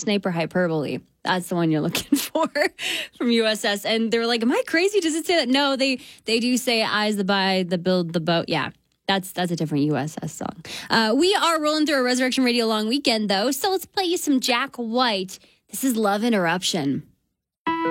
Sniper Hyperbole. That's the one you're looking for from USS. And they're like, am I crazy? Does it say that? No, they do say eyes the buy, the build, the boat. Yeah. That's a different USS song. We are rolling through a Resurrection Radio long weekend, though. So let's play you some Jack White. This is Love Interruption.